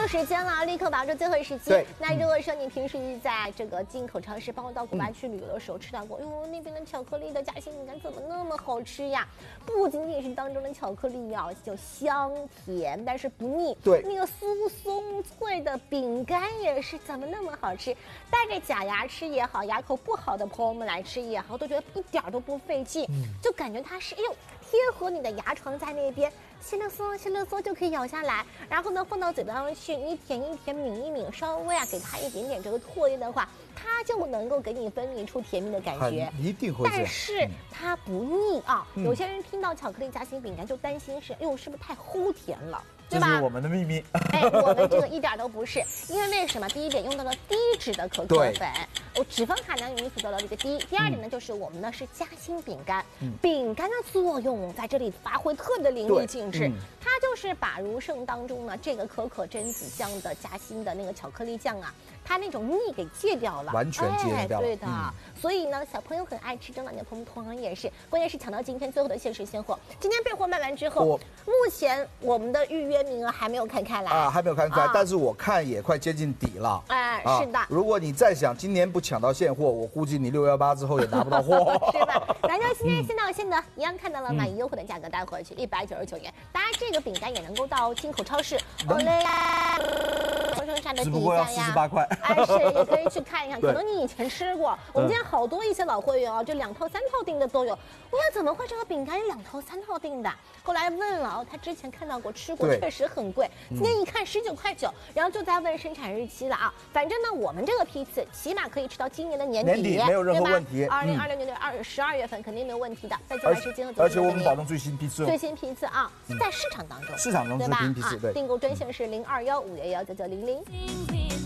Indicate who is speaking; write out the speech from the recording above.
Speaker 1: 时间了，立刻把握住最后时机。那如果说你平时在这个进口超市，包括到国外去旅游的时候吃到过，哟，那边的巧克力的夹心饼干怎么那么好吃呀？不仅仅是当中的巧克力啊，就香甜，但是不腻。
Speaker 2: 对，
Speaker 1: 那个酥松脆的饼干也是怎么那么好吃？带着假牙吃也好，牙口不好的朋友们来吃也好，都觉得一点都不费劲，就感觉它是哎呦贴合你的牙床在那边。稀了嗦就可以咬下来，然后呢放到嘴巴上去，你舔一舔，抿一抿，稍微给它一点点这个唾液的话，它就能够给你分泌出甜蜜的感觉，
Speaker 2: 一定会。
Speaker 1: 但是它不腻啊。有些人听到巧克力夹心饼干就担心是，哟，是不是太齁甜了？对吧？
Speaker 2: 这是我们的秘密。
Speaker 1: 哎，我们这个一点都不是，因为什么？第一点用到了低脂的可可粉，脂肪含量因此得到了这个低。第二点呢，就是我们呢是夹心饼干，饼干的作用在这里发挥特别的淋漓尽致。它就是把如圣当中呢这个可可榛子酱的夹心的那个巧克力酱啊，它那种腻给戒掉了，
Speaker 2: 完全戒掉了。
Speaker 1: 对的，所以呢，小朋友很爱吃，中老年朋友同样也是。关键是抢到今天最后的限时现货，今天备货卖完之后，目前我们的预约名额还没有开来
Speaker 2: 啊，还没有开来，但是我看也快接近底了。
Speaker 1: 哎，是的。
Speaker 2: 如果你再想今年不抢到现货，我估计你618之后也拿不到货，
Speaker 1: 是吧？咱就今天先到先得，一样看到了买优惠的价格带回去199元。当然，这个饼干也能够到进口超市，生产的底下呀
Speaker 2: ，48块。
Speaker 1: 哎，是也可以去看一看，可能你以前吃过。我们今天好多一些老会员哦，这2套3套订的都有。我想怎么会这个饼干2套3套订的？后来问了哦，他之前看到过吃过，确实很贵。今天一看19.9块，然后就在问生产日期了啊。反正呢，我们这个批次起码可以吃到今年的年底，
Speaker 2: 没有任何问题。
Speaker 1: 2026年的12月份肯定没有问题的。再进来时间，
Speaker 2: 而且我们保证最新批次，
Speaker 1: 在市场当中，
Speaker 2: 最新批次，对。
Speaker 1: 订购专线是021-511-9900。